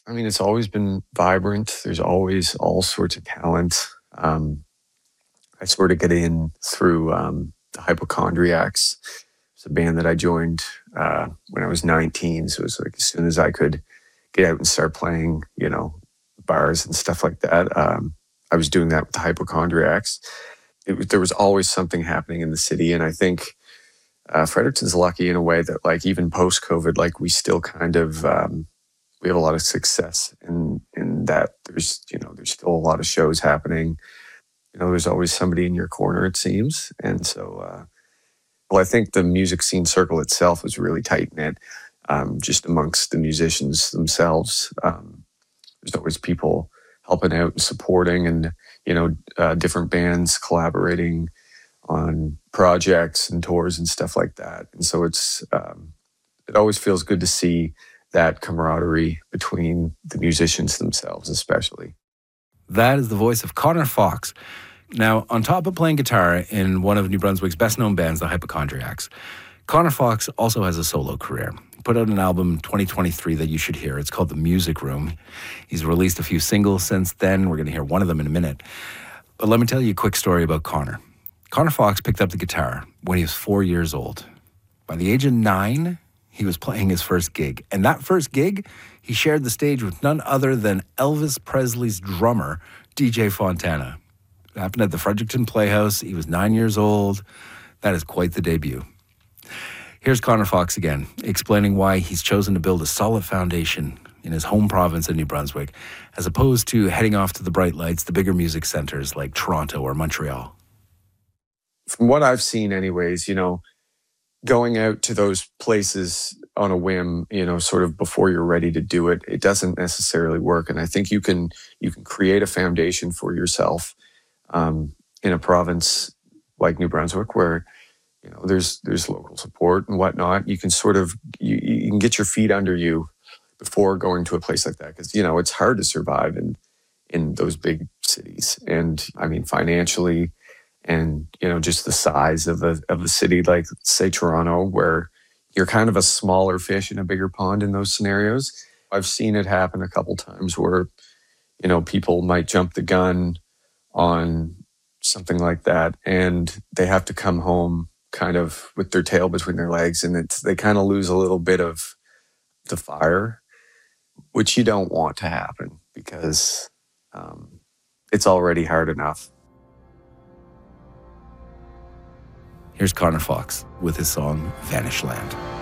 I mean, it's always been vibrant. There's always all sorts of talent. Um, I sort of get in through the Hypochondriacs. It's a band that I joined when I was 19. So it was like as soon as I could get out and start playing, bars and stuff like that. I was doing that with the Hypochondriacs. There was always something happening in the city, and I think Fredericton's lucky in a way that, like, even post COVID, like we still kind of we have a lot of success in that. There's still a lot of shows happening. There's always somebody in your corner, it seems, and so. Well, I think the music scene circle itself was really tight knit, just amongst the musicians themselves. There's always people helping out and supporting, and different bands collaborating on projects and tours and stuff like that. And so it always feels good to see that camaraderie between the musicians themselves, especially. That is the voice of Connor Fox. Now, on top of playing guitar in one of New Brunswick's best-known bands, the Hypochondriacs, Connor Fox also has a solo career. He put out an album in 2023 that you should hear. It's called The Music Room. He's released a few singles since then. We're going to hear one of them in a minute. But let me tell you a quick story about Connor. Connor Fox picked up the guitar when he was 4 years old. By the age of 9, he was playing his first gig. And that first gig, he shared the stage with none other than Elvis Presley's drummer, DJ Fontana. It happened at the Fredericton Playhouse. He was 9 years old. That is quite the debut. Here's Connor Fox again, explaining why he's chosen to build a solid foundation in his home province of New Brunswick, as opposed to heading off to the bright lights, the bigger music centers like Toronto or Montreal. From what I've seen anyways, going out to those places on a whim, sort of before you're ready to do it, it doesn't necessarily work. And I think you can create a foundation for yourself in a province like New Brunswick, where there's local support and whatnot. You can sort of you can get your feet under you before going to a place like that, because it's hard to survive in those big cities. And I mean, financially, and just the size of the city, like say Toronto, where you're kind of a smaller fish in a bigger pond in those scenarios. I've seen it happen a couple times where people might jump the gun on something like that, and they have to come home kind of with their tail between their legs, and they kind of lose a little bit of the fire, which you don't want to happen, because it's already hard enough. Here's Connor Fox with his song Vanish Land.